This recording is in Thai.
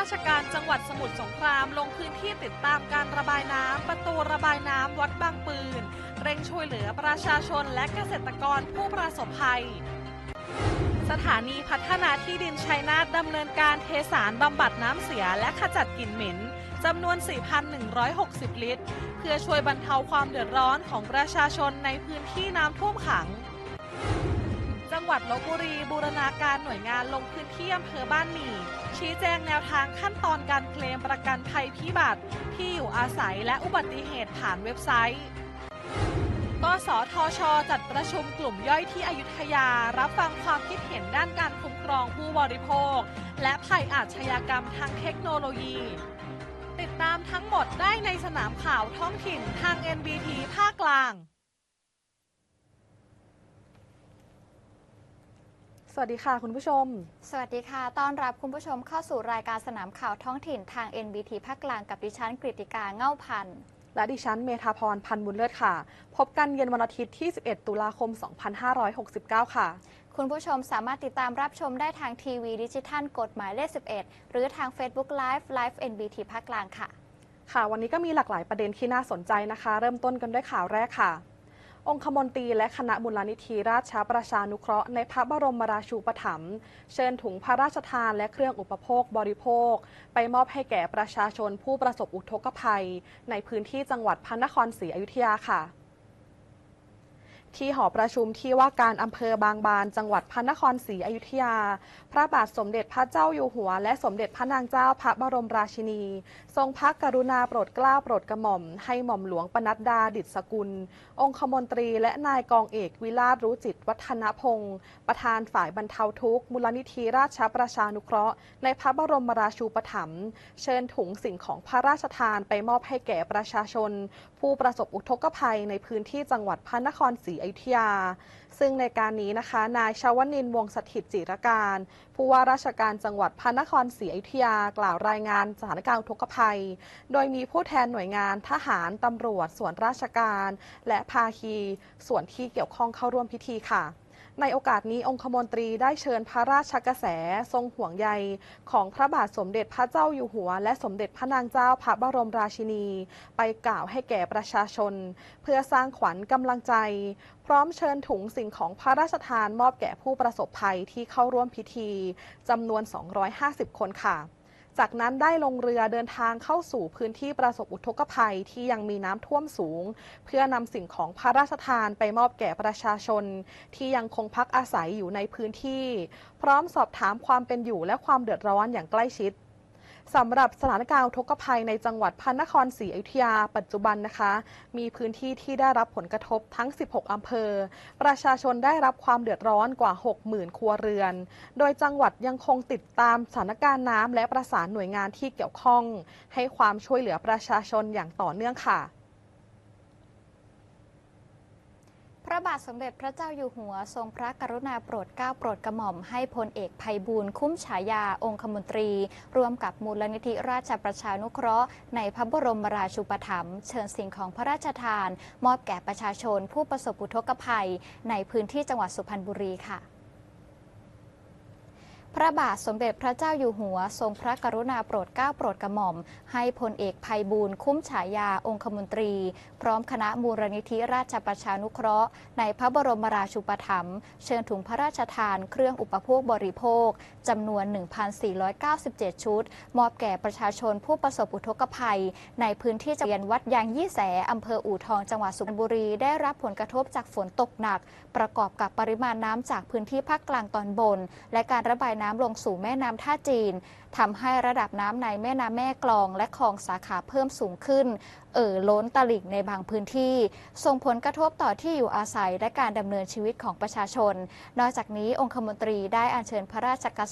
ชการจังหวัดสมุทรสงครามลงพื้นที่ติดตามการระบายน้ำประตูระบายน้ำวัดบางปืนเร่งช่วยเหลือประชาชนและเกษตรกรผู้ประสบภัยสถานีพัฒนาที่ดินชัยนาทดำเนินการเทสารบำบัดน้ำเสียและขจัดกลิ่นเหม็นจำนวน 4,160 ลิตรเพื่อช่วยบรรเทาความเดือดร้อนของประชาชนในพื้นที่น้ำท่วมขังจังหวัดลพบุรีบูรณาการหน่วยงานลงพื้นที่อำเภอบ้านหมี่ชี้แจงแนวทางขั้นตอนการเคลมประกันภัยพิบัติที่อยู่อาศัยและอุบัติเหตุผ่านเว็บไซต์กสทช.จัดประชุมกลุ่มย่อยที่อยุธยารับฟังความคิดเห็นด้านการคุ้มครองผู้บริโภคและภัยอาชญากรรมทางเทคโนโลยีติดตามทั้งหมดได้ในสนามข่าวท้องถิ่นทาง NBT ภาคกลางสวัสดีค่ะคุณผู้ชมสวัสดีค่ะต้อนรับคุณผู้ชมเข้าสู่รายการสนามข่าวท้องถิ่นทาง NBT ภาคกลางกับดิฉันกฤติกาเง่าพันธ์และดิฉันเมธาพรพันธ์บุญเลิศค่ะพบกันเย็นวันอาทิตย์ที่ 11 ตุลาคม 2569 ค่ะคุณผู้ชมสามารถติดตามรับชมได้ทางทีวีดิจิทัลกฎหมายเลข 11 หรือทาง Facebook Live NBT ภาคกลางค่ะค่ะวันนี้ก็มีหลากหลายประเด็นที่น่าสนใจนะคะเริ่มต้นกันด้วยข่าวแรกค่ะองคมนตรีและคณะมูลนิธิราชประชานุเคราะห์ในพระบรมราชูปถัมภ์เชิญถุงพระราชทานและเครื่องอุปโภคบริโภคไปมอบให้แก่ประชาชนผู้ประสบอุทกภัยในพื้นที่จังหวัดพระนครศรีอยุธยาค่ะที่หอประชุมที่ว่าการอำเภอบางบานจังหวัดพระนครศรีอยุธยาพระบาทสมเด็จพระเจ้าอยู่หัวและสมเด็จพระนางเจ้าพระบรมราชินีทรงพระกรุณาโปรดเกล้าโปรดกระหม่อมให้หม่อมหลวงปนัดดาดิษฐสกุลองคมนตรีและนายกองเอกวิราชรู้จิตวัฒนพงศ์ประธานฝ่ายบรรเทาทุกข์มูลนิธิราชประชานุเคราะห์ในพระบรมราชูปถัมภ์เชิญถุงสิ่งของพระราชทานไปมอบให้แก่ประชาชนผู้ประสบอุทกภัยในพื้นที่จังหวัดพระนครศรีอยุธยาซึ่งในการนี้นะคะนายชวนินทร์วงศ์สถิตจิรการผู้ว่าราชการจังหวัดพระนครศรีอยุธยากล่าวรายงานสถานการณ์อุทกภัยโดยมีผู้แทนหน่วยงานทหารตำรวจส่วนราชการและภาคีส่วนที่เกี่ยวข้องเข้าร่วมพิธีค่ะในโอกาสนี้องคมนตรีได้เชิญพระราชกระแสทรงห่วงใยของพระบาทสมเด็จพระเจ้าอยู่หัวและสมเด็จพระนางเจ้าพระบรมราชินีไปกล่าวให้แก่ประชาชนเพื่อสร้างขวัญกำลังใจพร้อมเชิญถุงสิ่งของพระราชทานมอบแก่ผู้ประสบภัยที่เข้าร่วมพิธีจำนวน250 คนค่ะจากนั้นได้ลงเรือเดินทางเข้าสู่พื้นที่ประสบอุทกภัยที่ยังมีน้ำท่วมสูงเพื่อนำสิ่งของพระราชทานไปมอบแก่ประชาชนที่ยังคงพักอาศัยอยู่ในพื้นที่พร้อมสอบถามความเป็นอยู่และความเดือดร้อนอย่างใกล้ชิดสำหรับสถานการณ์อุทกภัยในจังหวัดพระนครศรีอยุธยาปัจจุบันนะคะมีพื้นที่ที่ได้รับผลกระทบทั้ง16อำเภอประชาชนได้รับความเดือดร้อนกว่า 60,000 ครัวเรือนโดยจังหวัดยังคงติดตามสถานการณ์น้ำและประสานหน่วยงานที่เกี่ยวข้องให้ความช่วยเหลือประชาชนอย่างต่อเนื่องค่ะพระบาทสมเด็จพระเจ้าอยู่หัวทรงพระกรุณาโปรดเกล้าโปรดกระหม่อมให้พลเอกไพบูลย์คุ้มฉายาองคมนตรีร่วมกับมูลนิธิราชประชานุเคราะห์ในพระบรมราชูปถัมภ์เชิญสิ่งของพระราชทานมอบแก่ประชาชนผู้ประสบอุทกภัยในพื้นที่จังหวัดสุพรรณบุรีค่ะพระบาทสมเด็จพระเจ้าอยู่หัวทรงพระกรุณาโปรดเกล้าโปรดกระหม่อมให้พลเอกไพบูลย์คุ้มฉายาองคมนตรีพร้อมคณะมูลนิธิราชประชานุเคราะห์ในพระบรมราชูปถัมภ์เชิญถุงพระราชทานเครื่องอุปโภคบริโภคจำนวน 1,497 ชุดมอบแก่ประชาชนผู้ประสบอุทกภัยในพื้นที่จังหวัดวัดยางยี่แสอำเภออู่ทองจังหวัดสุพรรณบุรีได้รับผลกระทบจากฝนตกหนักประกอบกับปริมาณน้ำจากพื้นที่ภาคกลางตอนบนและการระบายน้ำลงสู่แม่น้ำท่าจีนทำให้ระดับน้ำในแม่น้ำแม่กลองและคลองสาขาเพิ่มสูงขึ้นล้นตลิ่งในบางพื้นที่ส่งผลกระทบต่อที่อยู่อาศัยและการดำเนินชีวิตของประชาชนนอกจากนี้องคมนตรีได้อัญเชิญพระราชก